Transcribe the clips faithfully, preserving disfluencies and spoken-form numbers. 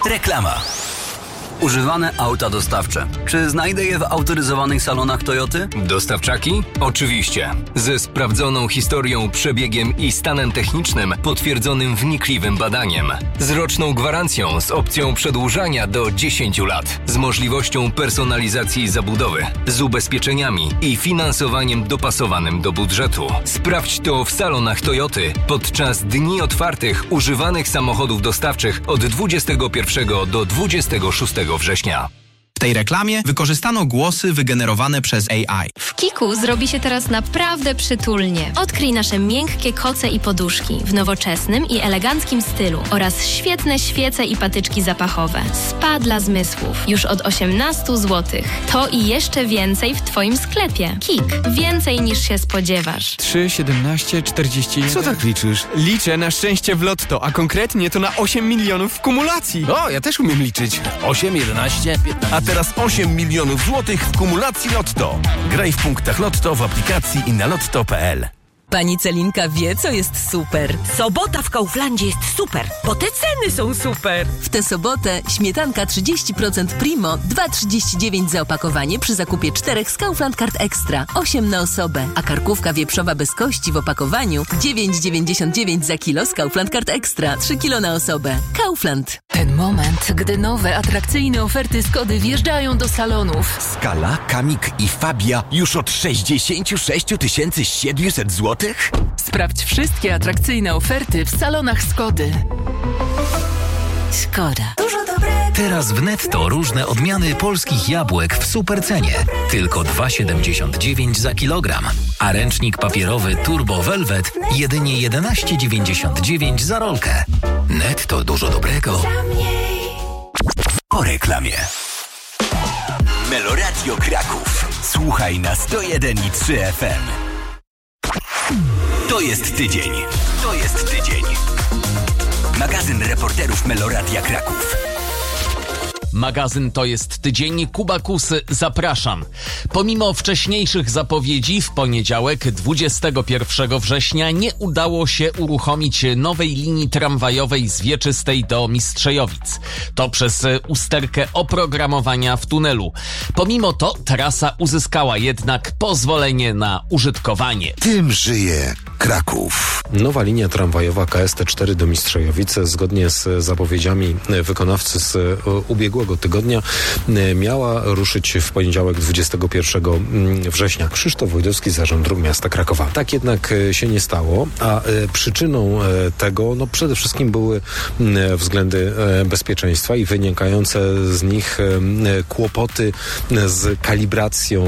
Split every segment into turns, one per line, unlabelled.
Reklama. Używane auta dostawcze. Czy znajdę je w autoryzowanych salonach Toyoty?
Dostawczaki? Oczywiście. Ze sprawdzoną historią, przebiegiem i stanem technicznym potwierdzonym wnikliwym badaniem. Z roczną gwarancją z opcją przedłużania do dziesięciu lat. Z możliwością personalizacji zabudowy. Z ubezpieczeniami i finansowaniem dopasowanym do budżetu. Sprawdź to w salonach Toyoty podczas dni otwartych używanych samochodów dostawczych od dwudziestego pierwszego do dwudziestego szóstego września.
W tej reklamie wykorzystano głosy wygenerowane przez A I.
W Kiku zrobi się teraz naprawdę przytulnie. Odkryj nasze miękkie koce i poduszki w nowoczesnym i eleganckim stylu oraz świetne świece i patyczki zapachowe. Spa dla zmysłów. Już od osiemnaście złotych. To i jeszcze więcej w Twoim sklepie. Kik. Więcej niż się spodziewasz.
trzy, siedemnaście, czterdzieści jeden.
Co tak liczysz?
Liczę na szczęście w lotto, a konkretnie to na osiem milionów w kumulacji.
O, ja też umiem liczyć. osiem, jedenaście, piętnaście. A teraz osiem milionów złotych w kumulacji Lotto. Graj w punktach Lotto w aplikacji i na lotto kropka p l.
Pani Celinka wie, co jest super.
Sobota w Kauflandzie jest super, bo te ceny są super.
W tę sobotę śmietanka trzydzieści procent Primo, dwa trzydzieści dziewięć za opakowanie przy zakupie czterech z Kaufland Card Extra, osiem na osobę. A karkówka wieprzowa bez kości w opakowaniu dziewięć dziewięćdziesiąt dziewięć za kilo z Kaufland Card Extra, trzy kilo na osobę. Kaufland.
Ten moment, gdy nowe, atrakcyjne oferty Skody wjeżdżają do salonów.
Skala, Kamik i Fabia już od sześćdziesiąt sześć tysięcy siedemset złotych?
Sprawdź wszystkie atrakcyjne oferty w salonach Skody.
Szkoda.
Dużo dobrego.
Teraz w Netto różne odmiany polskich jabłek w supercenie. Tylko dwa siedemdziesiąt dziewięć za kilogram. A ręcznik papierowy Turbo Velvet jedynie jedenaście dziewięćdziesiąt dziewięć za rolkę. Netto, dużo dobrego.
Po reklamie. Meloradio Kraków. Słuchaj na sto jeden i trzy F M. To jest tydzień. To jest tydzień. Magazyn reporterów Meloradia Kraków.
Magazyn To jest tydzień. Kuba Kusy, zapraszam. Pomimo wcześniejszych zapowiedzi w poniedziałek dwudziestego pierwszego września nie udało się uruchomić nowej linii tramwajowej z Wieczystej do Mistrzejowic. To przez usterkę oprogramowania w tunelu. Pomimo to trasa uzyskała jednak pozwolenie na użytkowanie.
Tym żyje Kraków.
Nowa linia tramwajowa K S T cztery do Mistrzejowic, zgodnie z zapowiedziami wykonawcy z ubiegłego tygodnia, miała ruszyć w poniedziałek dwudziestego pierwszego września. Krzysztof Wojdowski, Zarząd Dróg Miasta Krakowa. Tak jednak się nie stało, a przyczyną tego no przede wszystkim były względy bezpieczeństwa i wynikające z nich kłopoty z kalibracją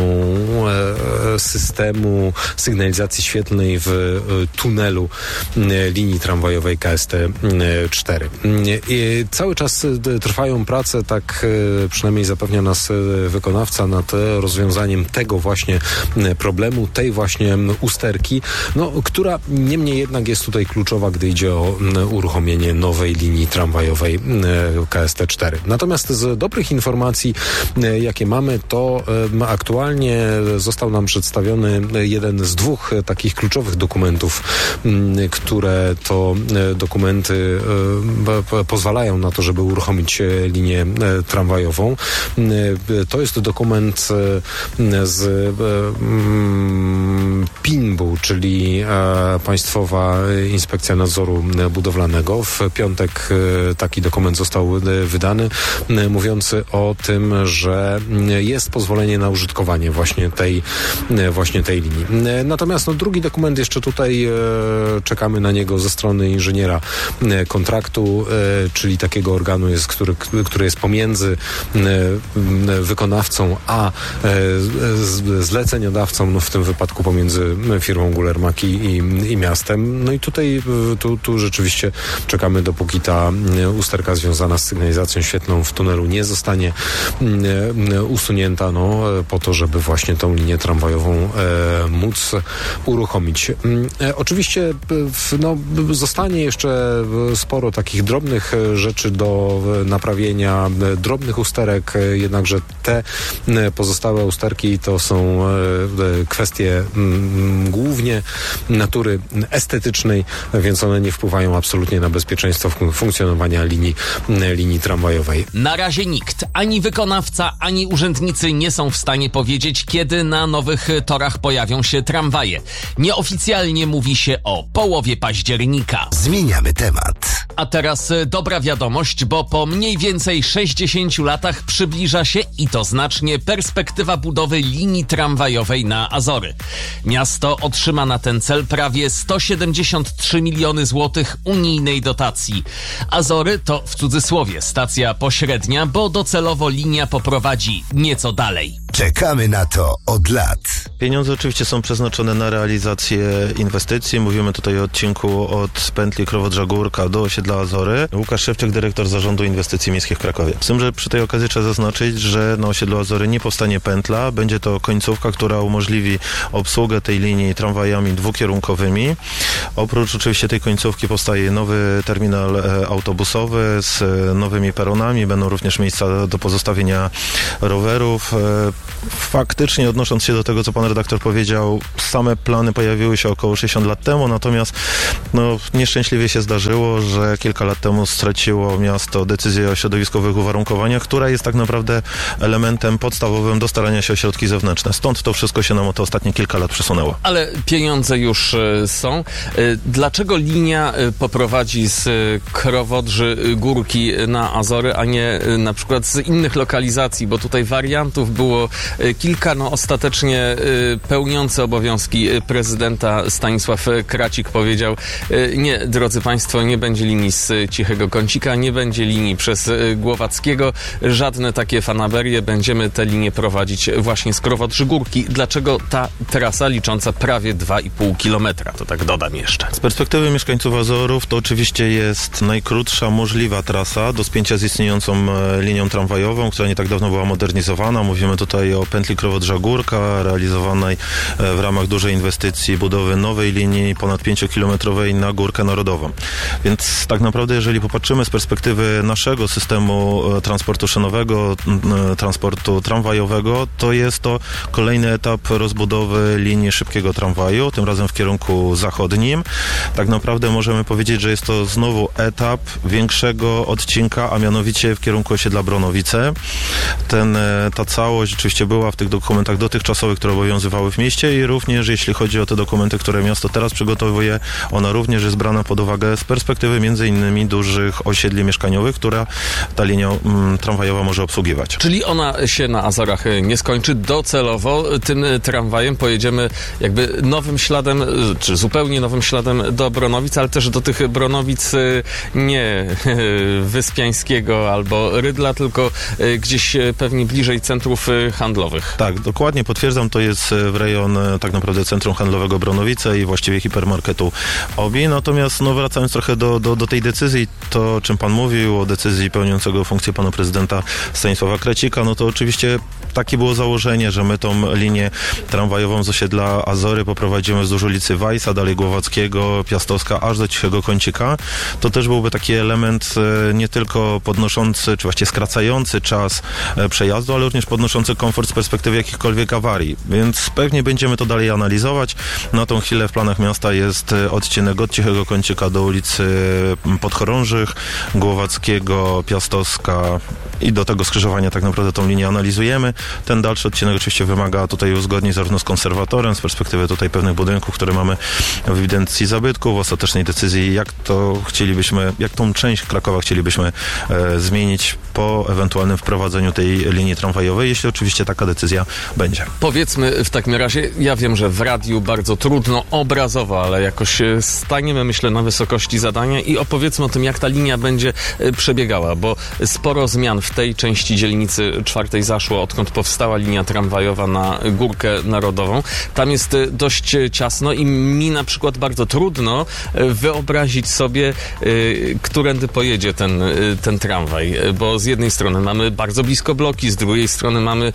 systemu sygnalizacji świetlnej w tunelu linii tramwajowej K S T cztery. I cały czas trwają prace, tak przynajmniej zapewnia nas wykonawca, nad rozwiązaniem tego właśnie problemu, tej właśnie usterki, no, która niemniej jednak jest tutaj kluczowa, gdy idzie o uruchomienie nowej linii tramwajowej K S T cztery. Natomiast z dobrych informacji, jakie mamy, to aktualnie został nam przedstawiony jeden z dwóch takich kluczowych dokumentów, które to dokumenty pozwalają na to, żeby uruchomić linię tramwajową. To jest dokument z P I N B-u, czyli Państwowa Inspekcja Nadzoru Budowlanego. W piątek taki dokument został wydany, mówiący o tym, że jest pozwolenie na użytkowanie właśnie tej, właśnie tej linii. Natomiast no, drugi dokument jeszcze tutaj e, czekamy na niego ze strony inżyniera e, kontraktu, e, czyli takiego organu, jest, który, który jest pomiędzy e, wykonawcą a e, z, zleceniodawcą, no w tym wypadku pomiędzy firmą Gulermaki i, i miastem. No i tutaj tu, tu rzeczywiście czekamy, dopóki ta usterka związana z sygnalizacją świetlną w tunelu nie zostanie e, usunięta, no po to, żeby właśnie tą linię tramwajową e, móc uruchomić. Oczywiście no, zostanie jeszcze sporo takich drobnych rzeczy do naprawienia, drobnych usterek, jednakże te pozostałe usterki to są kwestie głównie natury estetycznej, więc one nie wpływają absolutnie na bezpieczeństwo funkcjonowania linii, linii tramwajowej.
Na razie nikt, ani wykonawca, ani urzędnicy nie są w stanie powiedzieć, kiedy na nowych torach pojawią się tramwaje. Nieoficjalnie mówi się o połowie października.
Zmieniamy temat.
A teraz dobra wiadomość, bo po mniej więcej sześćdziesięciu latach przybliża się i to znacznie perspektywa budowy linii tramwajowej na Azory. Miasto otrzyma na ten cel prawie sto siedemdziesiąt trzy miliony złotych unijnej dotacji. Azory to w cudzysłowie stacja pośrednia, bo docelowo linia poprowadzi nieco dalej.
Czekamy na to od lat.
Pieniądze oczywiście są przeznaczone na realizację inwestycji. Mówimy tutaj o odcinku od pętli Krowodrza-Górka do osiedla Azory. Łukasz Szewczyk, dyrektor Zarządu Inwestycji Miejskich w Krakowie. Z tym, że przy tej okazji trzeba zaznaczyć, że na osiedlu Azory nie powstanie pętla. Będzie to końcówka, która umożliwi obsługę tej linii tramwajami dwukierunkowymi. Oprócz oczywiście tej końcówki powstaje nowy terminal e, autobusowy z e, nowymi peronami. Będą również miejsca do pozostawienia rowerów. E, faktycznie odnosząc się do tego, co pan redaktor powiedział, same plany pojawiły się około sześćdziesiąt lat temu, natomiast no, nieszczęśliwie się zdarzyło, że kilka lat temu straciło miasto decyzję o środowiskowych uwarunkowaniach, która jest tak naprawdę elementem podstawowym do starania się o środki zewnętrzne. Stąd to wszystko się nam o te ostatnie kilka lat przesunęło.
Ale pieniądze już y, są. Y, dlaczego linia y, poprowadzi z y, Krowodrzy Górki na Azory, a nie y, na przykład z innych lokalizacji? Bo tutaj wariantów było y, kilka, no ostatecznie y, pełniący obowiązki prezydenta Stanisław Kracik powiedział: nie, drodzy państwo, nie będzie linii z Cichego Kącika, nie będzie linii przez Głowackiego, żadne takie fanaberie, będziemy te linie prowadzić właśnie z Krowodrzy Górki. Dlaczego ta trasa licząca prawie dwa i pół kilometra? To tak dodam jeszcze.
Z perspektywy mieszkańców Azorów to oczywiście jest najkrótsza możliwa trasa do spięcia z istniejącą linią tramwajową, która nie tak dawno była modernizowana. Mówimy tutaj o pętli Krowodrza Górka, realizowanej w ramach dużej inwestycji budowy nowej linii ponad pięciokilometrowej na Górkę Narodową. Więc tak naprawdę, jeżeli popatrzymy z perspektywy naszego systemu transportu szynowego, transportu tramwajowego, to jest to kolejny etap rozbudowy linii szybkiego tramwaju, tym razem w kierunku zachodnim. Tak naprawdę możemy powiedzieć, że jest to znowu etap większego odcinka, a mianowicie w kierunku osiedla Bronowice. Ten, ta całość rzeczywiście była w tych dokumentach dotychczasowych, które obowiązywały w mieście, i również jeśli chodzi o te dokumenty, które miasto teraz przygotowuje, ona również jest brana pod uwagę z perspektywy między innymi dużych osiedli mieszkaniowych, która ta linia mm, tramwajowa może obsługiwać.
Czyli ona się na Azorach nie skończy. Docelowo tym tramwajem pojedziemy jakby nowym śladem, czy zupełnie nowym śladem do Bronowic, ale też do tych Bronowic nie Wyspiańskiego albo Rydla, tylko gdzieś pewnie bliżej centrów handlowych.
Tak, dokładnie potwierdzam, to jest w rejon tak naprawdę centrum handlowego Bronowice i właściwie hipermarketu Obi. Natomiast no, wracając trochę do, do, do tej decyzji, to o czym pan mówił, o decyzji pełniącego funkcję pana prezydenta Stanisława Kracika, no to oczywiście takie było założenie, że my tą linię tramwajową z osiedla Azory poprowadzimy wzdłuż ulicy Weissa, dalej Głowackiego, Piastowska, aż do Cichego Kącika. To też byłby taki element e, nie tylko podnoszący, czy właściwie skracający czas e, przejazdu, ale również podnoszący komfort z perspektywy jakichkolwiek awarii. Więc pewnie będziemy to dalej analizować. Na tą chwilę w planach miasta jest odcinek od Cichego Kącika do ulicy Podchorążych, Głowackiego, Piastowska i do tego skrzyżowania tak naprawdę tą linię analizujemy. Ten dalszy odcinek oczywiście wymaga tutaj uzgodnień zarówno z konserwatorem, z perspektywy tutaj pewnych budynków, które mamy w ewidencji zabytków, w ostatecznej decyzji, jak to chcielibyśmy, jak tą część Krakowa chcielibyśmy e, zmienić po ewentualnym wprowadzeniu tej linii tramwajowej, jeśli oczywiście taka decyzja będzie.
Powiedzmy w takim razie, ja wiem, że w radiu bardzo trudno obrazowo, ale jakoś staniemy, myślę, na wysokości zadania i opowiedzmy o tym, jak ta linia będzie przebiegała, bo sporo zmian w tej części dzielnicy czwartej zaszło, odkąd powstała linia tramwajowa na Górkę Narodową. Tam jest dość ciasno i mi na przykład bardzo trudno wyobrazić sobie, którędy pojedzie ten, ten tramwaj, bo z jednej strony mamy bardzo blisko bloki, z drugiej strony mamy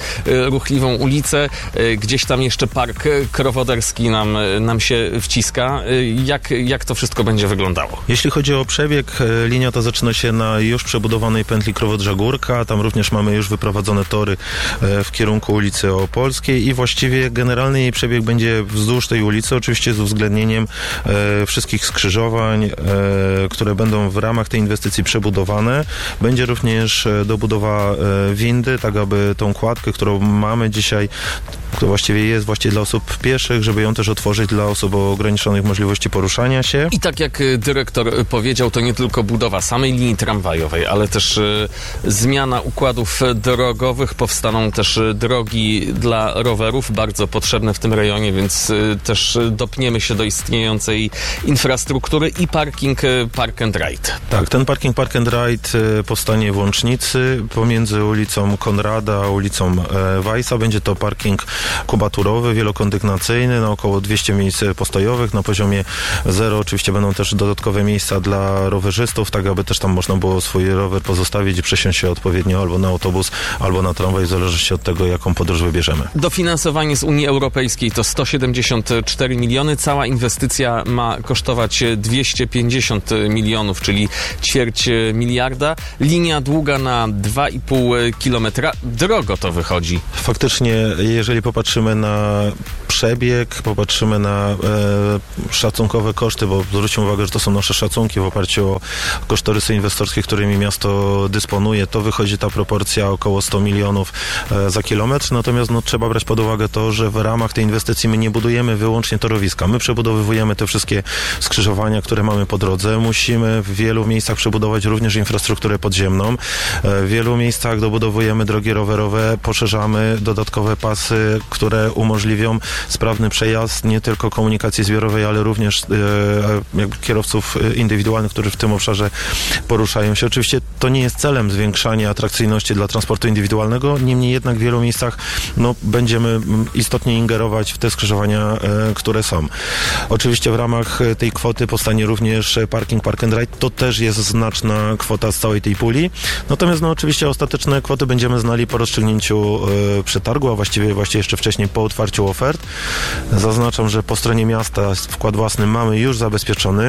ruchliwą ulicę. Gdzieś tam jeszcze park Krowoderski nam, nam się wciska. Jak, jak to wszystko będzie wyglądało?
Jeśli chodzi o przebieg, linia ta zaczyna się na już przebudowanej pętli Krowodrza Górka. Tam również mamy już wyprowadzone tory w kierunku ulicy Opolskiej i właściwie generalny jej przebieg będzie wzdłuż tej ulicy, oczywiście z uwzględnieniem e, wszystkich skrzyżowań, e, które będą w ramach tej inwestycji przebudowane. Będzie również dobudowa e, windy, tak aby tą kładkę, którą mamy dzisiaj, która właściwie jest właściwie dla osób pieszych, żeby ją też otworzyć dla osób o ograniczonych możliwości poruszania się.
I tak jak dyrektor powiedział, to nie tylko budowa samej linii tramwajowej, ale też y, zmiana układów drogowych. Powstaną też drogi dla rowerów, bardzo potrzebne w tym rejonie, więc y, też dopniemy się do istniejącej infrastruktury i parking y, Park and Ride.
Tak, ten parking Park and Ride y, powstanie w Łącznicy pomiędzy ulicą Konrada a ulicą y, Weissa. Będzie to parking kubaturowy, wielokondygnacyjny, na około dwieście miejsc postojowych. Na poziomie zero oczywiście będą też dodatkowe miejsca dla rowerzystów, tak aby też tam można było swój rower pozostawić i przesiąść się odpowiednio albo na autobus, albo na tramwaj, w zależności od tego, jaką podróż wybierzemy.
Dofinansowanie z Unii Europejskiej to sto siedemdziesiąt cztery miliony. Cała inwestycja ma kosztować dwieście pięćdziesiąt milionów, czyli ćwierć miliarda. Linia długa na dwa i pół kilometra. Drogo to wychodzi.
Faktycznie, jeżeli popatrzymy na przebieg, popatrzymy na e, szacunkowe koszty, bo zwróćmy uwagę, że to są nasze szacunki w oparciu o kosztorysy inwestorskie, którymi miasto dysponuje, to wychodzi ta proporcja około sto milionów e, za kilometr, natomiast no, trzeba brać pod uwagę to, że w ramach tej inwestycji my nie budujemy wyłącznie torowiska, my przebudowujemy te wszystkie skrzyżowania, które mamy po drodze, musimy w wielu miejscach przebudować również infrastrukturę podziemną, e, w wielu miejscach dobudowujemy drogi rowerowe, poszerzamy dodatkowe pasy, które umożliwią sprawny przejazd nie tylko komunikacji zbiorowej, ale również e, jakby kierowców indywidualnych, którzy w tym obszarze poruszają się. Oczywiście to nie jest celem zwiększania atrakcyjności dla transportu indywidualnego, niemniej jednak w wielu miejscach no, będziemy istotnie ingerować w te skrzyżowania, e, które są. Oczywiście w ramach tej kwoty powstanie również parking Park and Ride. To też jest znaczna kwota z całej tej puli. Natomiast no, oczywiście ostateczne kwoty będziemy znali po rozstrzygnięciu e, przetargu, a właściwie, właściwie jeszcze wcześniej po otwarciu ofert. Zaznaczam, że po stronie miasta wkład własny mamy już zabezpieczony.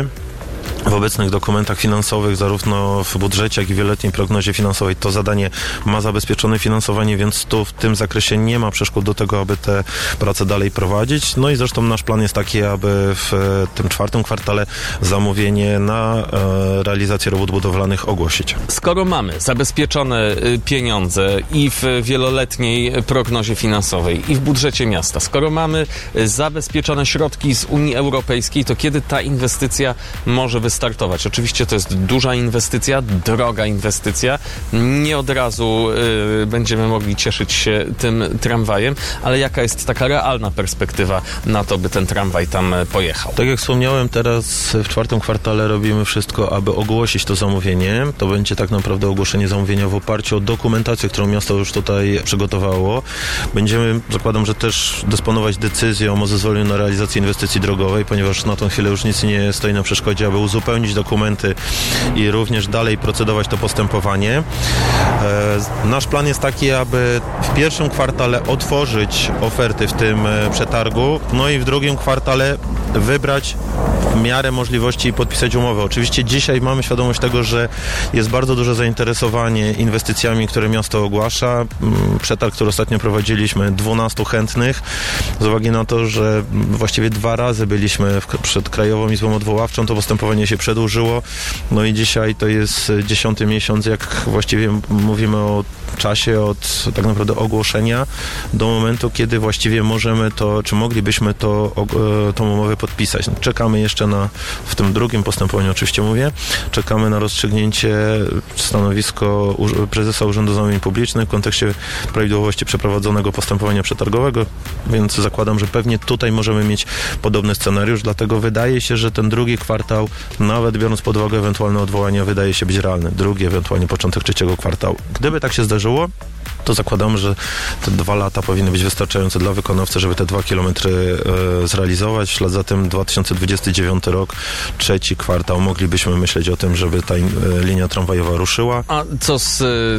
W obecnych dokumentach finansowych, zarówno w budżecie, jak i wieloletniej prognozie finansowej, to zadanie ma zabezpieczone finansowanie, więc tu w tym zakresie nie ma przeszkód do tego, aby te prace dalej prowadzić. No i zresztą nasz plan jest taki, aby w tym czwartym kwartale zamówienie na e, realizację robót budowlanych ogłosić.
Skoro mamy zabezpieczone pieniądze i w wieloletniej prognozie finansowej, i w budżecie miasta, skoro mamy zabezpieczone środki z Unii Europejskiej, to kiedy ta inwestycja może wystartować? Oczywiście to jest duża inwestycja, droga inwestycja. Nie od razu y, będziemy mogli cieszyć się tym tramwajem, ale jaka jest taka realna perspektywa na to, by ten tramwaj tam pojechał?
Tak jak wspomniałem, teraz w czwartym kwartale robimy wszystko, aby ogłosić to zamówienie. To będzie tak naprawdę ogłoszenie zamówienia w oparciu o dokumentację, którą miasto już tutaj przygotowało. Będziemy, zakładam, że też dysponować decyzją o zezwoleniu na realizację inwestycji drogowej, ponieważ na tą chwilę już nic nie stoi na przeszkodzie, aby uzupełnić dokumenty i również dalej procedować to postępowanie. E, nasz plan jest taki, aby w pierwszym kwartale otworzyć oferty w tym e, przetargu, no i w drugim kwartale wybrać w miarę możliwości podpisać umowę. Oczywiście dzisiaj mamy świadomość tego, że jest bardzo duże zainteresowanie inwestycjami, które miasto ogłasza. Przetarg, który ostatnio prowadziliśmy, dwunastu chętnych, z uwagi na to, że właściwie dwa razy byliśmy w, przed Krajową Izbą Odwoławczą, to postępowanie się przedłużyło. No i dzisiaj to jest dziesiąty miesiąc, jak właściwie mówimy o czasie od tak naprawdę ogłoszenia do momentu, kiedy właściwie możemy to, czy moglibyśmy to, tą umowę podpisać. Czekamy jeszcze na, w tym drugim postępowaniu oczywiście mówię, czekamy na rozstrzygnięcie stanowisko prezesa Urzędu Zamówień Publicznych w kontekście prawidłowości przeprowadzonego postępowania przetargowego, więc zakładam, że pewnie tutaj możemy mieć podobny scenariusz, dlatego wydaje się, że ten drugi kwartał, nawet biorąc pod uwagę ewentualne odwołania, wydaje się być realny. Drugi, ewentualnie początek trzeciego kwartału. Gdyby tak się zdarzyło, to zakładamy, że te dwa lata powinny być wystarczające dla wykonawcy, żeby te dwa kilometry e, zrealizować. W ślad za tym dwa tysiące dwudziesty dziewiąty rok, trzeci kwartał, moglibyśmy myśleć o tym, żeby ta e, linia tramwajowa ruszyła.
A co z e,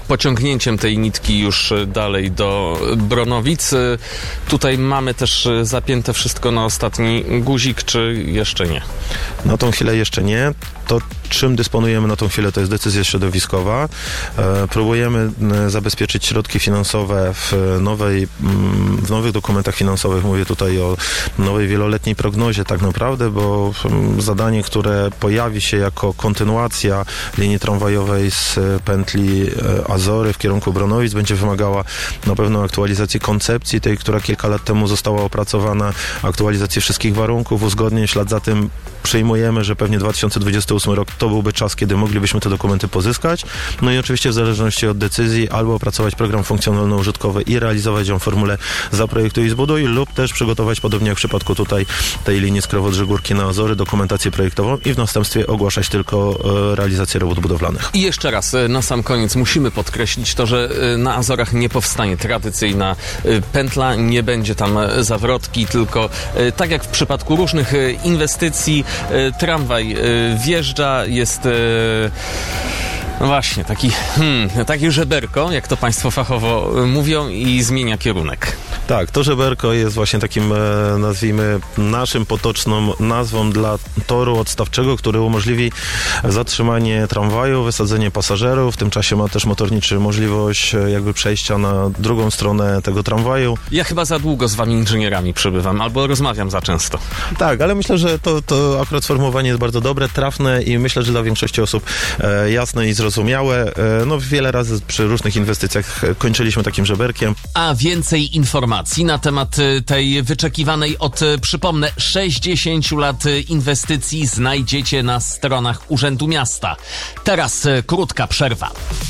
pociągnięciem tej nitki już dalej do Bronowic. Tutaj mamy też zapięte wszystko na ostatni guzik, czy jeszcze nie?
Na tą chwilę jeszcze nie. To, czym dysponujemy na tą chwilę, to jest decyzja środowiskowa. E, próbujemy e, zabezpieczyć środki finansowe w nowej, m, w nowych dokumentach finansowych. Mówię tutaj o nowej wieloletniej prognozie tak naprawdę, bo m, zadanie, które pojawi się jako kontynuacja linii tramwajowej z pętli e, Azory w kierunku Bronowic, będzie wymagała na pewno aktualizacji koncepcji, tej, która kilka lat temu została opracowana, aktualizacji wszystkich warunków, uzgodnień. W ślad za tym przyjmujemy, że pewnie dwa tysiące dwudziesty ósmy rok to byłby czas, kiedy moglibyśmy te dokumenty pozyskać. No i oczywiście w zależności od decyzji albo opracować program funkcjonalno-użytkowy i realizować ją w formule zaprojektuj i zbuduj, lub też przygotować, podobnie jak w przypadku tutaj tej linii z Krowodrzy-Górki na Azory, dokumentację projektową i w następstwie ogłaszać tylko e, realizację robót budowlanych.
I jeszcze raz, na sam koniec musimy podkreślić to, że na Azorach nie powstanie tradycyjna pętla, nie będzie tam zawrotki, tylko tak jak w przypadku różnych inwestycji, tramwaj wjeżdża, jest no właśnie, taki, hmm, takie żeberko, jak to państwo fachowo mówią, i zmienia kierunek.
Tak, to żeberko jest właśnie takim, nazwijmy, naszym potoczną nazwą dla toru odstawczego, który umożliwi zatrzymanie tramwaju, wysadzenie pasażerów. W tym czasie ma też motorniczy możliwość jakby przejścia na drugą stronę tego tramwaju.
Ja chyba za długo z wami inżynierami przebywam, albo rozmawiam za często.
Tak, ale myślę, że to, to akurat sformułowanie jest bardzo dobre, trafne i myślę, że dla większości osób e, jasne i zrozumiałe. E, no wiele razy przy różnych inwestycjach kończyliśmy takim żeberkiem.
A więcej informacji na temat tej wyczekiwanej od, przypomnę, sześćdziesięciu lat inwestycji znajdziecie na stronach Urzędu Miasta. Teraz krótka przerwa.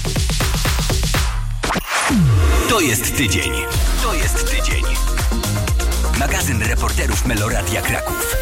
To jest tydzień. To jest tydzień. Magazyn reporterów Meloradia Kraków.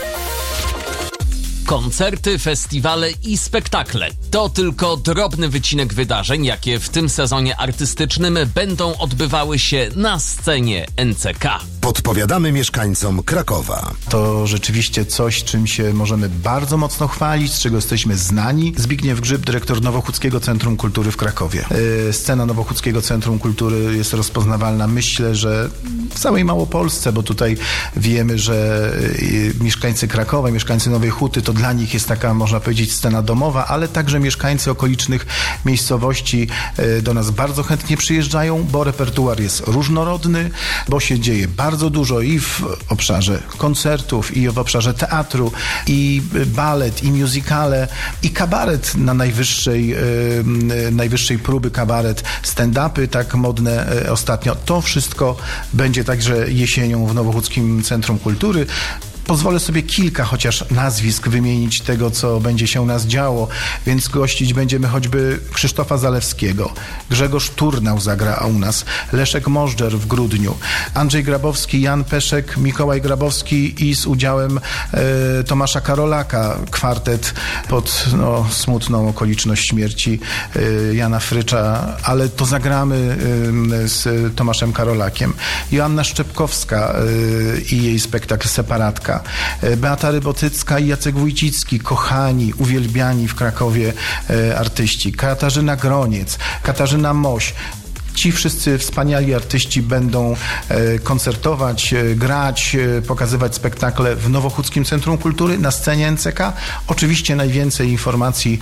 Koncerty, festiwale i spektakle to tylko drobny wycinek wydarzeń, jakie w tym sezonie artystycznym będą odbywały się na scenie N C K.
Podpowiadamy mieszkańcom Krakowa.
To rzeczywiście coś, czym się możemy bardzo mocno chwalić, z czego jesteśmy znani. Zbigniew Grzyb, dyrektor Nowochódzkiego Centrum Kultury w Krakowie. Yy, scena Nowochódzkiego Centrum Kultury jest rozpoznawalna, myślę, że w całej Małopolsce, bo tutaj wiemy, że yy, mieszkańcy Krakowa, mieszkańcy Nowej Huty, to dla nich jest taka, można powiedzieć, scena domowa, ale także mieszkańcy okolicznych miejscowości yy, do nas bardzo chętnie przyjeżdżają, bo repertuar jest różnorodny, bo się dzieje bardzo Bardzo dużo i w obszarze koncertów, i w obszarze teatru, i balet, i musicale, i kabaret na najwyższej, yy, najwyższej próby, kabaret, stand-upy tak modne yy, ostatnio. To wszystko będzie także jesienią w Nowochódzkim Centrum Kultury. Pozwolę sobie kilka chociaż nazwisk wymienić tego, co będzie się u nas działo, więc gościć będziemy choćby Krzysztofa Zalewskiego, Grzegorz Turnał zagra u nas, Leszek Możdżer w grudniu, Andrzej Grabowski, Jan Peszek, Mikołaj Grabowski i z udziałem e, Tomasza Karolaka kwartet pod no, smutną okoliczność śmierci e, Jana Frycza, ale to zagramy e, z Tomaszem Karolakiem. Joanna Szczepkowska e, i jej spektakl Separatka. Beata Rybotycka i Jacek Wójcicki, kochani, uwielbiani w Krakowie e, artyści. Katarzyna Groniec, Katarzyna Moś. Ci wszyscy wspaniali artyści będą e, koncertować, e, grać, e, pokazywać spektakle w Nowochódzkim Centrum Kultury na scenie N C K. Oczywiście najwięcej informacji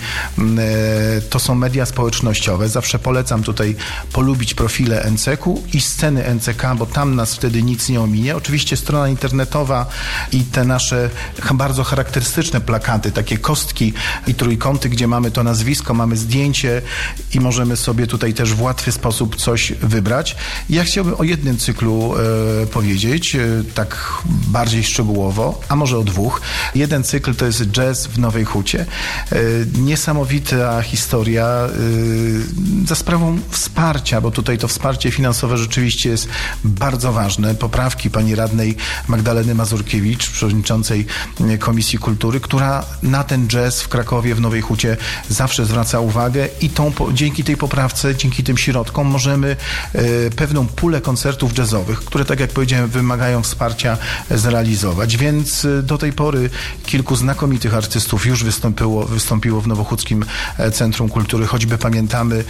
e, to są media społecznościowe. Zawsze polecam tutaj polubić profile N C K u i sceny N C K, bo tam nas wtedy nic nie ominie. Oczywiście strona internetowa i te nasze bardzo charakterystyczne plakaty, takie kostki i trójkąty, gdzie mamy to nazwisko, mamy zdjęcie i możemy sobie tutaj też w łatwy sposób coś wybrać. Ja chciałbym o jednym cyklu e, powiedzieć, e, tak bardziej szczegółowo, a może o dwóch. Jeden cykl to jest Jazz w Nowej Hucie. E, niesamowita historia e, za sprawą wsparcia, bo tutaj to wsparcie finansowe rzeczywiście jest bardzo ważne. Poprawki pani radnej Magdaleny Mazurkiewicz, przewodniczącej Komisji Kultury, która na ten jazz w Krakowie, w Nowej Hucie zawsze zwraca uwagę i tą, dzięki tej poprawce, dzięki tym środkom możemy możemy pewną pulę koncertów jazzowych, które, tak jak powiedziałem, wymagają wsparcia, zrealizować. Więc do tej pory kilku znakomitych artystów już wystąpiło, wystąpiło w Nowochódzkim Centrum Kultury. Choćby pamiętamy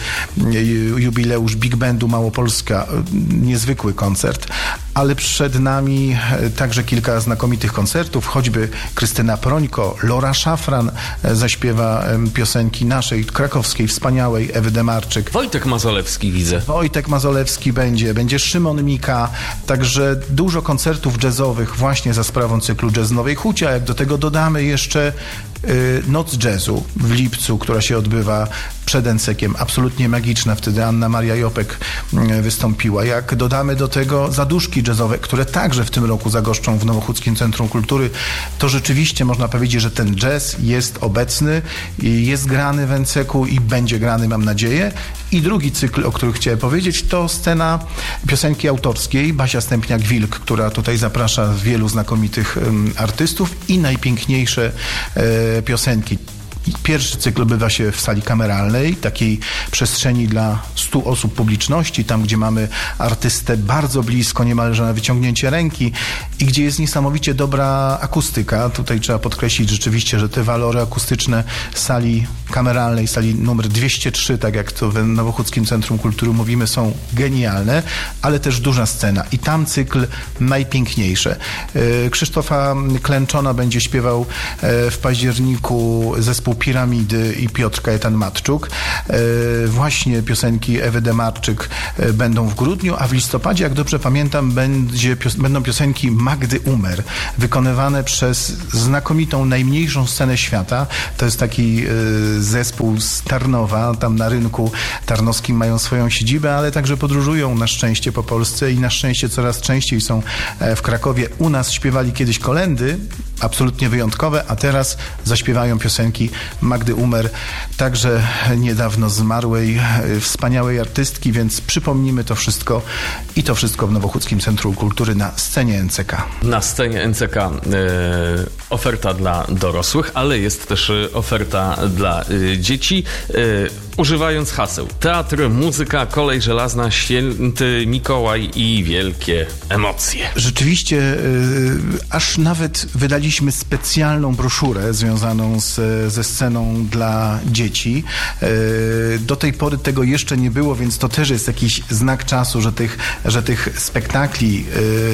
jubileusz Big Bandu Małopolska, niezwykły koncert, ale przed nami także kilka znakomitych koncertów, choćby Krystyna Prońko, Lora Szafran zaśpiewa piosenki naszej, krakowskiej, wspaniałej Ewy Demarczyk.
Wojtek Mazolewski widzę.
Wojtek Mazolewski będzie, będzie Szymon Mika, także dużo koncertów jazzowych właśnie za sprawą cyklu Jazz Nowej Hucie, a jak do tego dodamy jeszcze y, Noc Jazzu w lipcu, która się odbywa przed Encekiem, absolutnie magiczna, wtedy Anna Maria Jopek y, wystąpiła. Jak dodamy do tego zaduszki jazzowe, które także w tym roku zagoszczą w Nowochódzkim Centrum Kultury, to rzeczywiście można powiedzieć, że ten jazz jest obecny, jest grany w Enceku i będzie grany, mam nadzieję. I drugi cykl, o którym chciałem powiedzieć, to scena piosenki autorskiej Basia Stępniak-Wilk, która tutaj zaprasza wielu znakomitych um, artystów i najpiękniejsze e, piosenki. Pierwszy cykl odbywa się w sali kameralnej, takiej przestrzeni dla stu osób publiczności, tam gdzie mamy artystę bardzo blisko, niemalże na wyciągnięcie ręki i gdzie jest niesamowicie dobra akustyka. Tutaj trzeba podkreślić rzeczywiście, że te walory akustyczne sali kameralnej, sali numer dwieście trzy, tak jak to w Nowochódzkim Centrum Kultury mówimy, są genialne, ale też duża scena i tam cykl najpiękniejszy. Krzysztofa Klęczona będzie śpiewał w październiku zespół Piramidy i Piotr Kajetan Matczuk. Właśnie piosenki Ewy Demarczyk będą w grudniu, a w listopadzie, jak dobrze pamiętam, będzie, będą piosenki Magdy Umer, wykonywane przez znakomitą, najmniejszą scenę świata. To jest taki zespół z Tarnowa, tam na rynku tarnowskim mają swoją siedzibę, ale także podróżują na szczęście po Polsce i na szczęście coraz częściej są w Krakowie. U nas śpiewali kiedyś kolędy, absolutnie wyjątkowe, a teraz zaśpiewają piosenki Magdy Umer, także niedawno zmarłej, wspaniałej artystki, więc przypomnimy to wszystko i to wszystko w Nowochódzkim Centrum Kultury na scenie N C K.
Na scenie N C K e, oferta dla dorosłych, ale jest też oferta dla e, dzieci. E, używając haseł teatr, muzyka, kolej żelazna, święty Mikołaj i wielkie emocje.
Rzeczywiście e, aż nawet wydaliśmy specjalną broszurę związaną z, ze sceną dla dzieci. Do tej pory tego jeszcze nie było, więc to też jest jakiś znak czasu, że tych, że tych spektakli,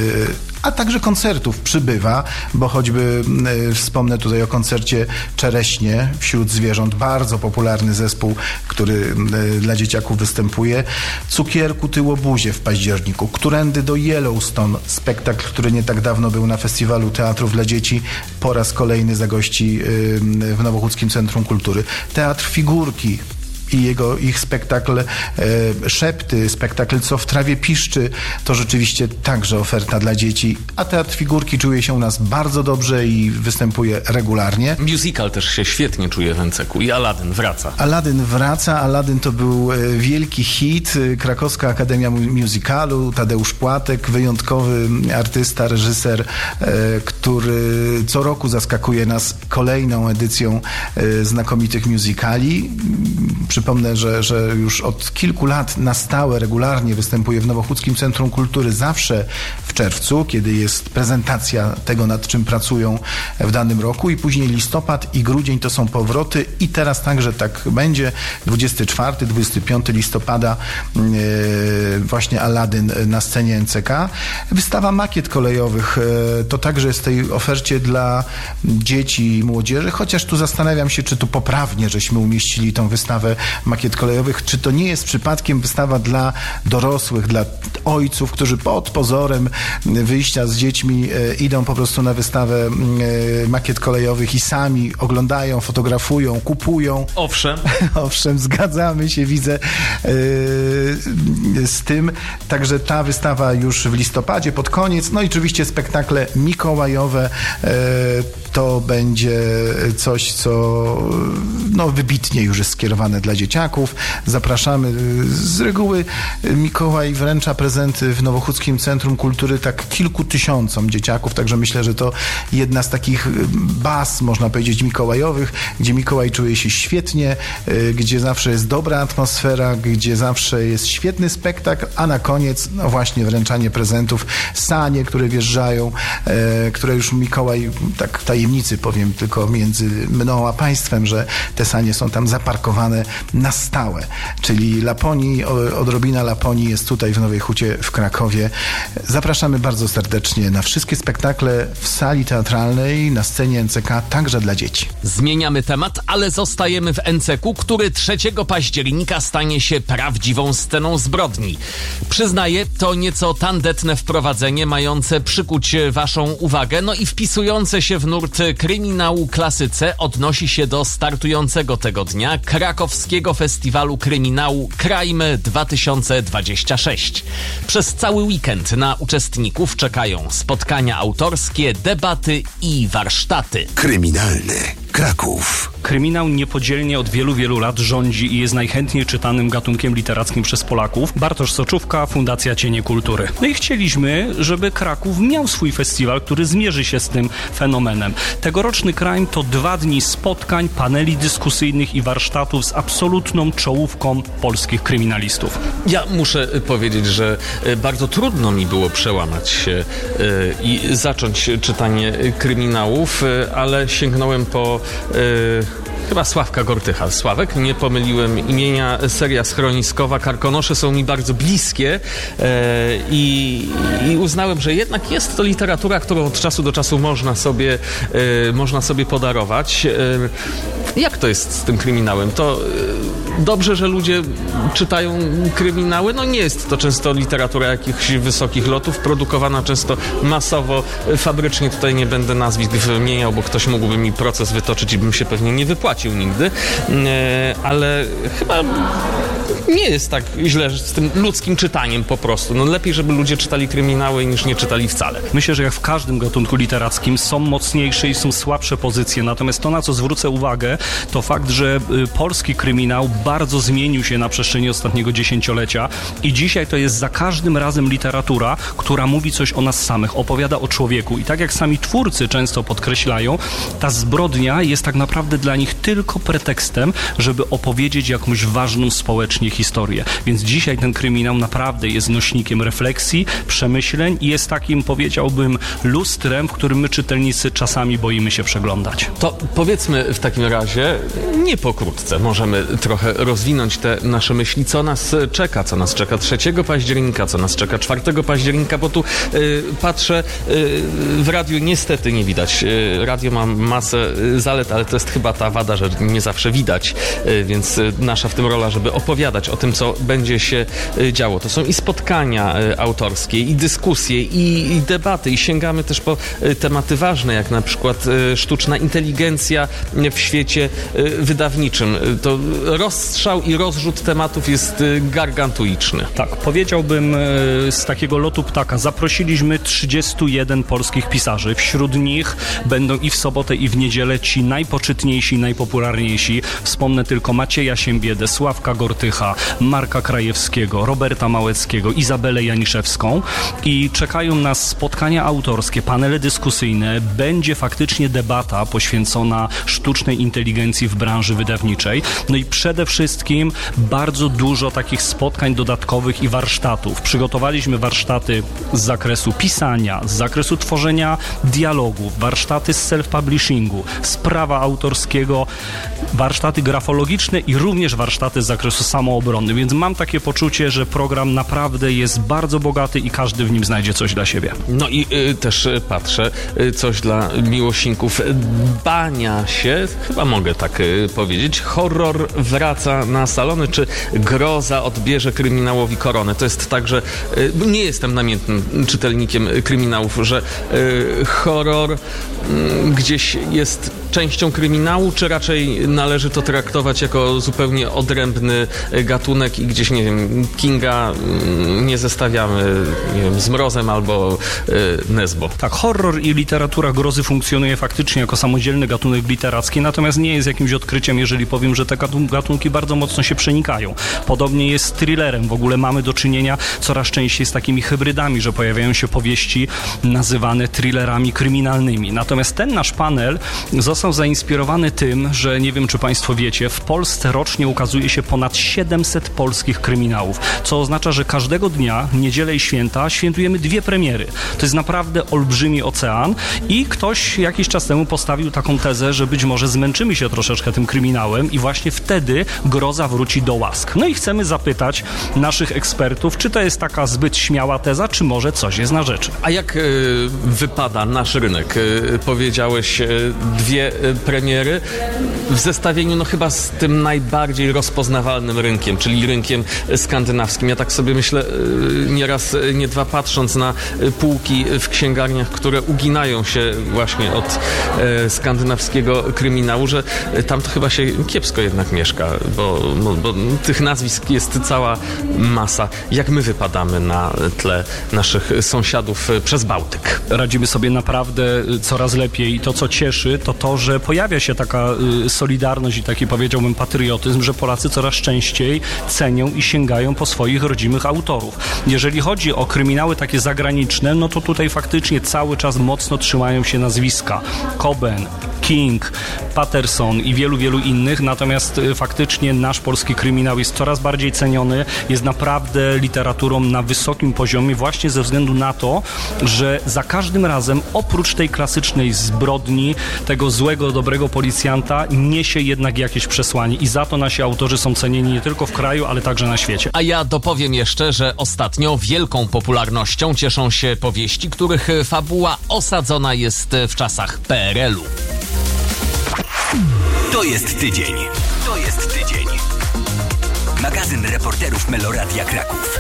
a także koncertów przybywa, bo choćby wspomnę tutaj o koncercie Czereśnie wśród zwierząt, bardzo popularny zespół, który dla dzieciaków występuje. Cukierku Tyłobuzie w październiku, Którędy do Yellowstone, spektakl, który nie tak dawno był na Festiwalu Teatrów dla Dzieci, po raz kolejny zagości w Nowochódzkim Centrum Kultury. Teatr Figurki i jego, ich spektakl e, Szepty, spektakl Co w trawie piszczy, to rzeczywiście także oferta dla dzieci, a Teatr Figurki czuje się u nas bardzo dobrze i występuje regularnie.
Musical też się świetnie czuje w Enceku i Aladdin wraca.
Aladdin wraca, Aladdin to był wielki hit, Krakowska Akademia Musicalu, Tadeusz Płatek, wyjątkowy artysta, reżyser, e, który co roku zaskakuje nas kolejną edycją e, znakomitych musicali. Przypomnę, że, że już od kilku lat na stałe, regularnie występuje w Nowochódzkim Centrum Kultury, zawsze w czerwcu, kiedy jest prezentacja tego, nad czym pracują w danym roku, i później listopad i grudzień to są powroty i teraz także tak będzie. dwudziestego czwartego do dwudziestego piątego listopada yy, właśnie Aladdin na scenie N C K. Wystawa makiet kolejowych yy, to także jest w tej ofercie dla dzieci i młodzieży, chociaż tu zastanawiam się, czy tu poprawnie żeśmy umieścili tą wystawę makiet kolejowych, czy to nie jest przypadkiem wystawa dla dorosłych, dla ojców, którzy pod pozorem wyjścia z dziećmi e, idą po prostu na wystawę e, makiet kolejowych i sami oglądają, fotografują, kupują.
Owszem.
Owszem, zgadzamy się, widzę, e, z tym. Także ta wystawa już w listopadzie, pod koniec. No i oczywiście spektakle mikołajowe, e, to będzie coś, co no, wybitnie już jest skierowane dla dzieciaków. Zapraszamy. Z reguły Mikołaj wręcza prezenty w Nowochódzkim Centrum Kultury tak kilku tysiącom dzieciaków, także myślę, że to jedna z takich baz, można powiedzieć, mikołajowych, gdzie Mikołaj czuje się świetnie, gdzie zawsze jest dobra atmosfera, gdzie zawsze jest świetny spektakl, a na koniec no właśnie wręczanie prezentów, sanie, które wjeżdżają, e, które już Mikołaj, tak w tajemnicy powiem tylko między mną a państwem, że te sanie są tam zaparkowane na stałe, czyli Laponii, odrobina Laponii jest tutaj w Nowej Hucie w Krakowie. Zapraszamy bardzo serdecznie na wszystkie spektakle w sali teatralnej, na scenie N C K, także dla dzieci.
Zmieniamy temat, ale zostajemy w N C K, który trzeciego października stanie się prawdziwą sceną zbrodni. Przyznaję, to nieco tandetne wprowadzenie, mające przykuć waszą uwagę, no i wpisujące się w nurt kryminału klasy C, odnosi się do startującego tego dnia krakowskiego festiwalu kryminału Crime dwa tysiące dwadzieścia sześć. Przez cały weekend na uczestników czekają spotkania autorskie, debaty i warsztaty.
Kryminalny Kraków.
Kryminał niepodzielnie od wielu, wielu lat rządzi i jest najchętniej czytanym gatunkiem literackim przez Polaków. Bartosz Soczówka, Fundacja Cienie Kultury. No i chcieliśmy, żeby Kraków miał swój festiwal, który zmierzy się z tym fenomenem. Tegoroczny Crime to dwa dni spotkań, paneli dyskusyjnych i warsztatów z absolutną czołówką polskich kryminalistów.
Ja muszę powiedzieć, że bardzo trudno mi było przełamać się i zacząć czytanie kryminałów, ale sięgnąłem po chyba Sławka Gortycha. Sławek, nie pomyliłem imienia, seria schroniskowa. Karkonosze są mi bardzo bliskie e, i, i uznałem, że jednak jest to literatura, którą od czasu do czasu można sobie, e, można sobie podarować. E, jak to jest z tym kryminałem? To e, dobrze, że ludzie czytają kryminały. No nie jest to często literatura jakichś wysokich lotów, produkowana często masowo, fabrycznie. Tutaj nie będę nazwisk wymieniał, bo ktoś mógłby mi proces wytoczyć i bym się pewnie nie wypłacił nigdy, ale chyba nie jest tak źle z tym ludzkim czytaniem po prostu. No lepiej, żeby ludzie czytali kryminały niż nie czytali wcale.
Myślę, że jak w każdym gatunku literackim są mocniejsze i są słabsze pozycje, natomiast to, na co zwrócę uwagę, to fakt, że polski kryminał bardzo zmienił się na przestrzeni ostatniego dziesięciolecia i dzisiaj to jest za każdym razem literatura, która mówi coś o nas samych, opowiada o człowieku i tak jak sami twórcy często podkreślają, ta zbrodnia jest tak naprawdę dla nich tylko pretekstem, żeby opowiedzieć jakąś ważną społecznie historię. Więc dzisiaj ten kryminał naprawdę jest nośnikiem refleksji, przemyśleń i jest takim, powiedziałbym, lustrem, w którym my czytelnicy czasami boimy się przeglądać.
To powiedzmy w takim razie, nie pokrótce, możemy trochę rozwinąć te nasze myśli, co nas czeka, co nas czeka trzeciego października, co nas czeka czwartego października, bo tu y, patrzę, y, w radiu niestety nie widać. Y, radio ma masę zalet, ale to jest chyba ta wada, że nie zawsze widać, y, więc y, nasza w tym rola, żeby opowiadać o tym, co będzie się y, działo. To są i spotkania y, autorskie, i dyskusje, i, i debaty, i sięgamy też po y, tematy ważne, jak na przykład y, sztuczna inteligencja w świecie y, wydawniczym. Y, to rozstrzał i rozrzut tematów jest y, gargantuiczny.
Tak, powiedziałbym y, z takiego lotu ptaka, zaprosiliśmy trzydziestu jeden polskich pisarzy. Wśród nich będą i w sobotę, i w niedzielę ci najpoczytniejsi, najpopularniejsi. Wspomnę tylko Macieja Siembiedę, Sławka Gortycha, Marka Krajewskiego, Roberta Małeckiego, Izabelę Janiszewską i czekają nas spotkania autorskie, panele dyskusyjne, będzie faktycznie debata poświęcona sztucznej inteligencji w branży wydawniczej. No i przede wszystkim bardzo dużo takich spotkań dodatkowych i warsztatów. Przygotowaliśmy warsztaty z zakresu pisania, z zakresu tworzenia dialogów, warsztaty z self-publishingu, z prawa autorskiego, warsztaty grafologiczne i również warsztaty z zakresu samoobrony, więc mam takie poczucie, że program naprawdę jest bardzo bogaty i każdy w nim znajdzie coś dla siebie.
No i y, też y, patrzę, y, coś dla miłośników bania się, chyba mogę tak y, powiedzieć, horror wraca na salony, czy groza odbierze kryminałowi koronę. To jest tak, że y, nie jestem namiętnym czytelnikiem kryminałów, że y, horror y, gdzieś jest częścią kryminału, czy raczej należy to traktować jako zupełnie odrębny gatunek i gdzieś, nie wiem, Kinga nie zestawiamy, nie wiem, z Mrozem albo y, Nesbo?
Tak, horror i literatura grozy funkcjonuje faktycznie jako samodzielny gatunek literacki, natomiast nie jest jakimś odkryciem, jeżeli powiem, że te gatunki bardzo mocno się przenikają. Podobnie jest z thrillerem. W ogóle mamy do czynienia coraz częściej z takimi hybrydami, że pojawiają się powieści nazywane thrillerami kryminalnymi. Natomiast ten nasz panel został zainspirowany tym, że nie wiem, czy Państwo wiecie, w Polsce rocznie ukazuje się ponad siedemset polskich kryminałów, co oznacza, że każdego dnia, niedzielę i święta, świętujemy dwie premiery. To jest naprawdę olbrzymi ocean i ktoś jakiś czas temu postawił taką tezę, że być może zmęczymy się troszeczkę tym kryminałem i właśnie wtedy groza wróci do łask. No i chcemy zapytać naszych ekspertów, czy to jest taka zbyt śmiała teza, czy może coś jest na rzeczy.
A jak y, wypada nasz rynek? Y, powiedziałeś y, dwie y, premiery w zestawieniu no chyba z tym najbardziej rozpoznawalnym rynkiem, czyli rynkiem skandynawskim. Ja tak sobie myślę, y, nieraz, y, nie dwa, patrząc na y, półki w księgarniach, które uginają się właśnie od y, skandynawskiego kryminału, że y, tam to chyba się kiepsko jednak mieszka, bo, bo, bo tych nazwisk jest cała masa. Jak my wypadamy na tle naszych sąsiadów przez Bałtyk?
Radzimy sobie naprawdę coraz lepiej i to, co cieszy, to to, że pojawia się taka solidarność i taki, powiedziałbym, patriotyzm, że Polacy coraz częściej cenią i sięgają po swoich rodzimych autorów. Jeżeli chodzi o kryminały takie zagraniczne, no to tutaj faktycznie cały czas mocno trzymają się nazwiska Coben, King, Patterson i wielu, wielu innych, natomiast faktycznie nasz polski kryminał jest coraz bardziej ceniony, jest naprawdę literaturą na wysokim poziomie właśnie ze względu na to, że za każdym razem oprócz tej klasycznej zbrodni, tego złego, dobrego policjanta niesie jednak jakieś przesłanie i za to nasi autorzy są cenieni nie tylko w kraju, ale także na świecie.
A ja dopowiem jeszcze, że ostatnio wielką popularnością cieszą się powieści, których fabuła osadzona jest w czasach P R L u.
To jest tydzień. To jest tydzień. Magazyn reporterów Meloradia Kraków.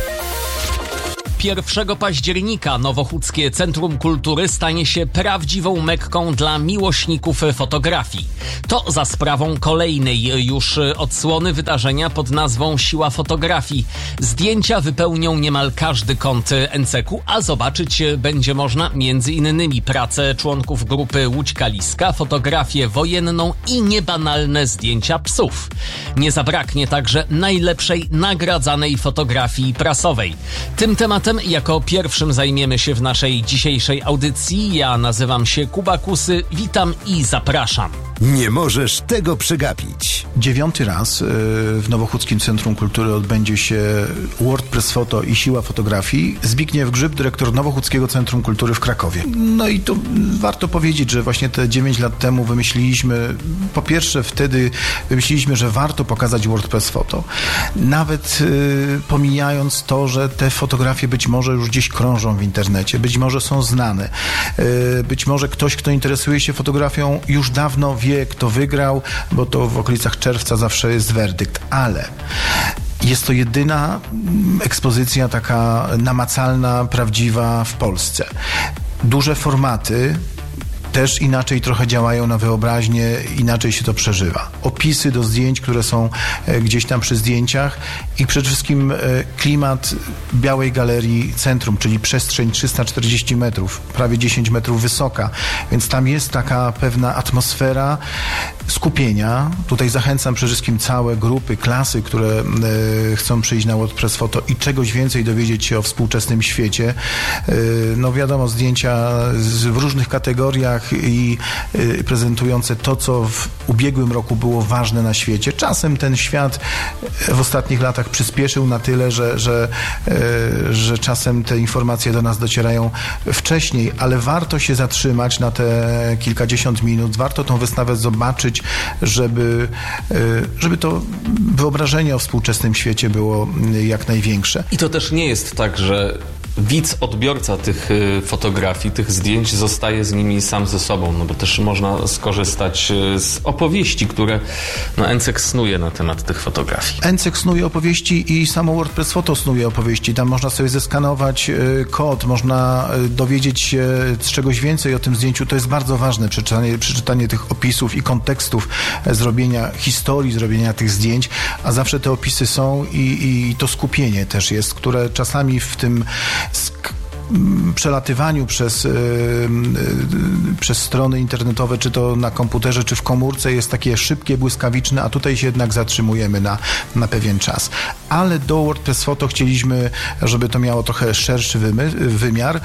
pierwszego października Nowochódzkie Centrum Kultury stanie się prawdziwą Mekką dla miłośników fotografii. To za sprawą kolejnej już odsłony wydarzenia pod nazwą Siła Fotografii. Zdjęcia wypełnią niemal każdy kąt N C K u, a zobaczyć będzie można między innymi pracę członków grupy Łódź Kaliska, fotografię wojenną i niebanalne zdjęcia psów. Nie zabraknie także najlepszej nagradzanej fotografii prasowej. Tym tematem jako pierwszym zajmiemy się w naszej dzisiejszej audycji. Ja nazywam się Kuba Kusy, witam i zapraszam.
Nie możesz tego przegapić.
Dziewiąty raz w Nowochódzkim Centrum Kultury odbędzie się World Press Photo i Siła Fotografii. Zbigniew Grzyb, dyrektor Nowochódzkiego Centrum Kultury w Krakowie. No i tu warto powiedzieć, że właśnie te dziewięć lat temu wymyśliliśmy, po pierwsze wtedy wymyśliliśmy, że warto pokazać World Press Photo. Nawet y, pomijając to, że te fotografie być może już gdzieś krążą w internecie, być może są znane. Y, być może ktoś, kto interesuje się fotografią, już dawno wie, kto wygrał, bo to w okolicach czerwca zawsze jest werdykt, ale jest to jedyna ekspozycja taka namacalna, prawdziwa w Polsce. Duże formaty też inaczej trochę działają na wyobraźnię, inaczej się to przeżywa. Opisy do zdjęć, które są gdzieś tam przy zdjęciach i przede wszystkim klimat Białej Galerii Centrum, czyli przestrzeń trzysta czterdzieści metrów, prawie dziesięć metrów wysoka, więc tam jest taka pewna atmosfera skupienia. Tutaj zachęcam przede wszystkim całe grupy, klasy, które e, chcą przyjść na World Press Photo i czegoś więcej dowiedzieć się o współczesnym świecie. E, no wiadomo, zdjęcia z, w różnych kategoriach i e, prezentujące to, co w ubiegłym roku było ważne na świecie. Czasem ten świat w ostatnich latach przyspieszył na tyle, że, że, e, że czasem te informacje do nas docierają wcześniej, ale warto się zatrzymać na te kilkadziesiąt minut, warto tą wystawę zobaczyć, żeby, żeby to wyobrażenie o współczesnym świecie było jak największe.
I to też nie jest tak, że widz, odbiorca tych y, fotografii, tych zdjęć zostaje z nimi sam ze sobą, no bo też można skorzystać y, z opowieści, które no, N C E K snuje na temat tych fotografii.
N C E K snuje opowieści i samo WordPress Photo snuje opowieści. Tam można sobie zeskanować y, kod, można y, dowiedzieć się czegoś więcej o tym zdjęciu. To jest bardzo ważne, przeczytanie, przeczytanie tych opisów i kontekstów y, zrobienia historii, zrobienia tych zdjęć, a zawsze te opisy są i, i to skupienie też jest, które czasami w tym sk- przelatywaniu przez, yy, yy, przez strony internetowe, czy to na komputerze, czy w komórce jest takie szybkie, błyskawiczne, a tutaj się jednak zatrzymujemy na, na pewien czas. Ale do WordPress Photo chcieliśmy, żeby to miało trochę szerszy wymy- wymiar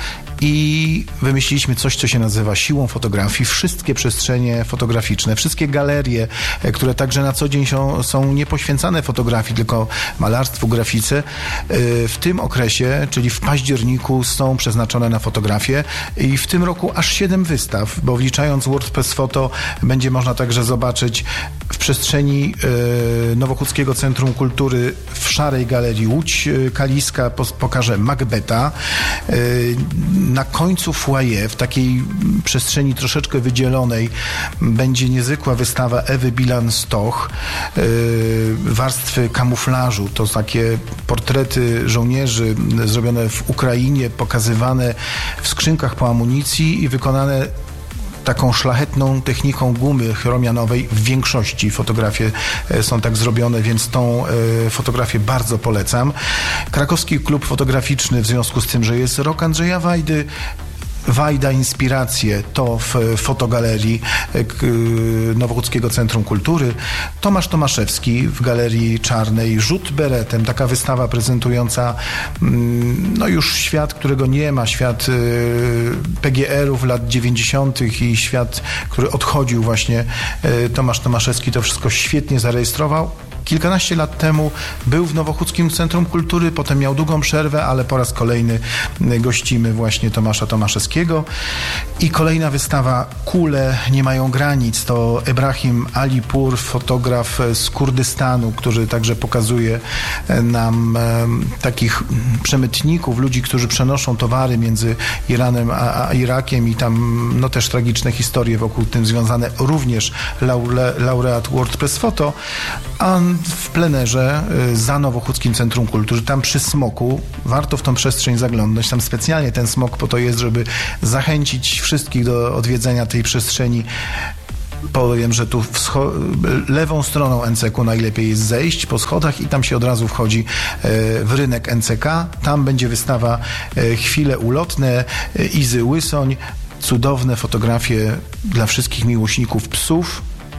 i wymyśliliśmy coś, co się nazywa siłą fotografii. Wszystkie przestrzenie fotograficzne, wszystkie galerie, które także na co dzień są, są nie poświęcane fotografii, tylko malarstwu, grafice, yy, w tym okresie, czyli w październiku, są przeznaczone na fotografię i w tym roku aż siedem wystaw, bo wliczając WordPress Photo będzie można także zobaczyć w przestrzeni e, Nowochódzkiego Centrum Kultury w Szarej Galerii Łódź e, Kaliska po, pokaże Macbeta. E, na końcu foyer, w takiej przestrzeni troszeczkę wydzielonej, będzie niezwykła wystawa Ewy Bilan-Stoch, e, warstwy kamuflażu. To takie portrety żołnierzy zrobione w Ukrainie, pokazywane w skrzynkach po amunicji i wykonane taką szlachetną techniką gumy chromianowej. W większości fotografie są tak zrobione, więc tą fotografię bardzo polecam. Krakowski Klub Fotograficzny, w związku z tym, że jest rok Andrzeja Wajdy, Wajda Inspiracje, to w fotogalerii Nowochódzkiego Centrum Kultury. Tomasz Tomaszewski w Galerii Czarnej, Rzut beretem, taka wystawa prezentująca no już świat, którego nie ma, świat P G R-ów lat dziewięćdziesiątych i świat, który odchodził właśnie. Tomasz Tomaszewski to wszystko świetnie zarejestrował. Kilkanaście lat temu był w Nowochódzkim Centrum Kultury, potem miał długą przerwę, ale po raz kolejny gościmy właśnie Tomasza Tomaszewskiego. I kolejna wystawa Kule nie mają granic. To Ebrahim Alipur, fotograf z Kurdystanu, który także pokazuje nam e, takich przemytników, ludzi, którzy przenoszą towary między Iranem a, a Irakiem i tam no też tragiczne historie wokół tym związane. Również laure, laureat WordPress Photo. A w plenerze za Nowochódzkim Centrum Kultury, tam przy smoku, warto w tą przestrzeń zaglądnąć. Tam specjalnie ten smok po to jest, żeby zachęcić wszystkich do odwiedzenia tej przestrzeni. Powiem, że tu wscho- lewą stroną N C E K-u najlepiej jest zejść po schodach i tam się od razu wchodzi e, w rynek N C K. Tam będzie wystawa e, Chwile ulotne e, Izy Łysoń. Cudowne fotografie dla wszystkich miłośników psów.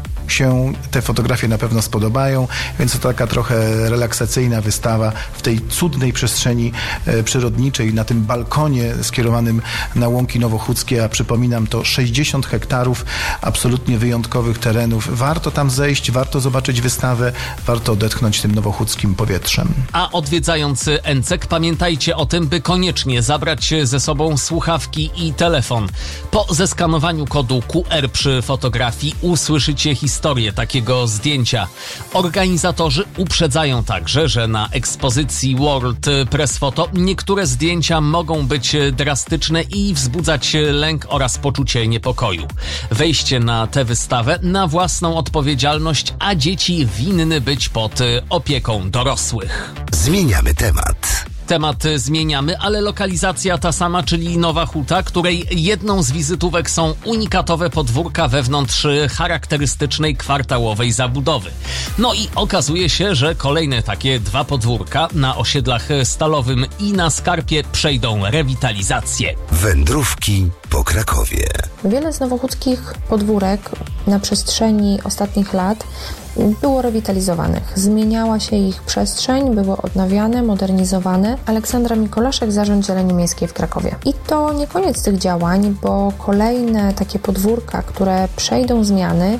Się te fotografie na pewno spodobają, więc to taka trochę relaksacyjna wystawa w tej cudnej przestrzeni e, przyrodniczej, na tym balkonie skierowanym na łąki nowochódzkie, a przypominam, to sześćdziesiąt hektarów absolutnie wyjątkowych terenów. Warto tam zejść, warto zobaczyć wystawę, warto odetchnąć tym nowochódzkim powietrzem.
A odwiedzając N C E K, pamiętajcie o tym, by koniecznie zabrać ze sobą słuchawki i telefon. Po zeskanowaniu kodu Q R przy fotografii usłyszycie historię historię takiego zdjęcia. Organizatorzy uprzedzają także, że na ekspozycji WordPress Photo niektóre zdjęcia mogą być drastyczne i wzbudzać lęk oraz poczucie niepokoju. Wejście na tę wystawę na własną odpowiedzialność, a dzieci winny być pod opieką dorosłych.
Zmieniamy temat.
Temat zmieniamy, ale lokalizacja ta sama, czyli Nowa Huta, której jedną z wizytówek są unikatowe podwórka wewnątrz charakterystycznej kwartałowej zabudowy. No i okazuje się, że kolejne takie dwa podwórka na osiedlach Stalowym i na Skarpie przejdą rewitalizację.
Wędrówki po Krakowie.
Wiele z nowochódzkich podwórek na przestrzeni ostatnich lat było rewitalizowanych. Zmieniała się ich przestrzeń, były odnawiane, modernizowane. Aleksandra Mikolaszek, Zarząd Zieleni Miejskiej w Krakowie. I to nie koniec tych działań, bo kolejne takie podwórka, które przejdą zmiany,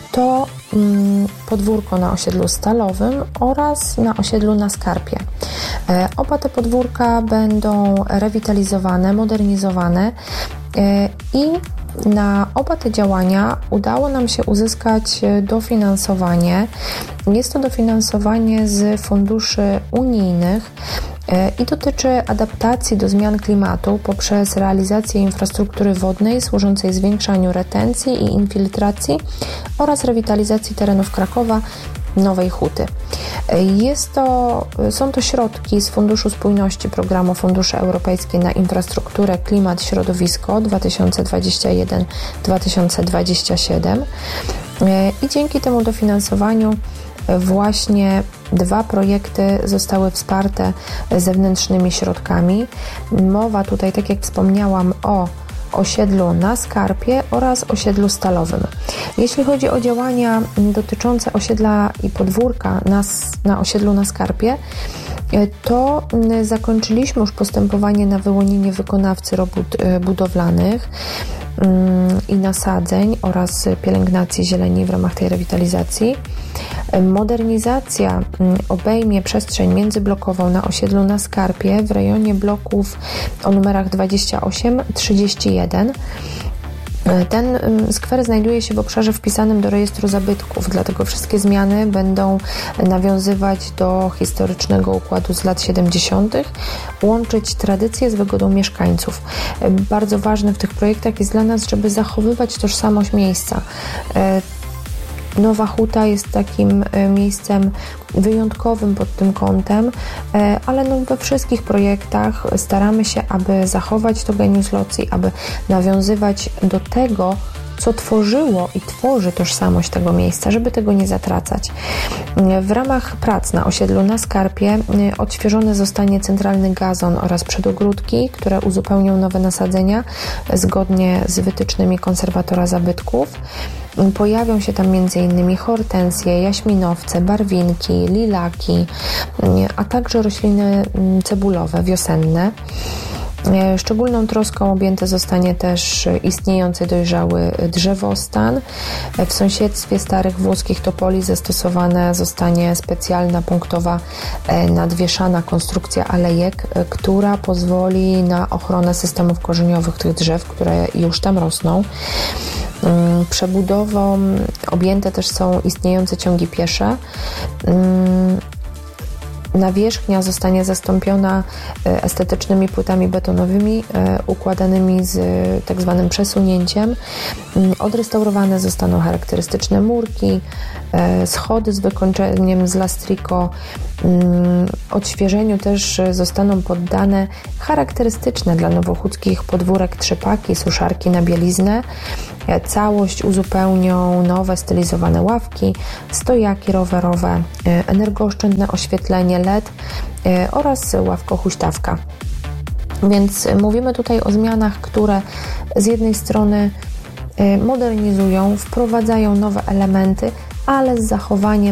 to mm, podwórko na osiedlu Stalowym oraz na osiedlu na Skarpie. E, oba te podwórka będą rewitalizowane, modernizowane e, i na oba te działania udało nam się uzyskać dofinansowanie. Jest to dofinansowanie z funduszy unijnych i dotyczy adaptacji do zmian klimatu poprzez realizację infrastruktury wodnej służącej zwiększaniu retencji i infiltracji oraz rewitalizacji terenów Krakowa Nowej Huty. Jest to, są to środki z Funduszu Spójności Programu Fundusze Europejskie na infrastrukturę, klimat, środowisko dwa tysiące dwadzieścia jeden do dwa tysiące dwudziestego siódmego i dzięki temu dofinansowaniu właśnie dwa projekty zostały wsparte zewnętrznymi środkami. Mowa tutaj, tak jak wspomniałam, o osiedlu na Skarpie oraz osiedlu Stalowym. Jeśli chodzi o działania dotyczące osiedla i podwórka na, na osiedlu na Skarpie, to zakończyliśmy już postępowanie na wyłonienie wykonawcy robót budowlanych i nasadzeń oraz pielęgnacji zieleni w ramach tej rewitalizacji. Modernizacja obejmie przestrzeń międzyblokową na osiedlu na Skarpie w rejonie bloków o numerach dwadzieścia osiem trzydzieści jeden. Ten skwer znajduje się w obszarze wpisanym do rejestru zabytków, dlatego wszystkie zmiany będą nawiązywać do historycznego układu z lat siedemdziesiątych, łączyć tradycje z wygodą mieszkańców. Bardzo ważne w tych projektach jest dla nas, żeby zachowywać tożsamość miejsca. Nowa Huta jest takim miejscem wyjątkowym pod tym kątem, ale no we wszystkich projektach staramy się, aby zachować to genius loci, aby nawiązywać do tego, co tworzyło i tworzy tożsamość tego miejsca, żeby tego nie zatracać. W ramach prac na osiedlu na Skarpie odświeżony zostanie centralny gazon oraz przedogródki, które uzupełnią nowe nasadzenia zgodnie z wytycznymi konserwatora zabytków. Pojawią się tam m.in. hortensje, jaśminowce, barwinki, lilaki, a także rośliny cebulowe, wiosenne. Szczególną troską objęty zostanie też istniejący dojrzały drzewostan. W sąsiedztwie starych włoskich topoli zastosowana zostanie specjalna punktowa nadwieszana konstrukcja alejek, która pozwoli na ochronę systemów korzeniowych tych drzew, które już tam rosną. Przebudową objęte też są istniejące ciągi piesze. Nawierzchnia zostanie zastąpiona estetycznymi płytami betonowymi układanymi z tak zwanym przesunięciem. Odrestaurowane zostaną charakterystyczne murki, schody z wykończeniem z lastriko. Odświeżeniu też zostaną poddane charakterystyczne dla nowochódzkich podwórek trzypaki, suszarki na bieliznę. Całość uzupełnią nowe stylizowane ławki, stojaki rowerowe, energooszczędne oświetlenie L E D oraz ławko-huśtawka. Więc mówimy tutaj o zmianach, które z jednej strony modernizują, wprowadzają nowe elementy, ale z zachowaniem